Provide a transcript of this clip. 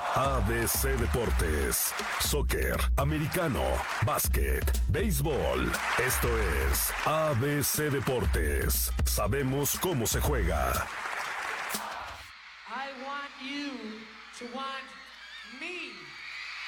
ABC Deportes, soccer, americano, básquet, béisbol. Esto es ABC Deportes. Sabemos cómo se juega. I want you to want me.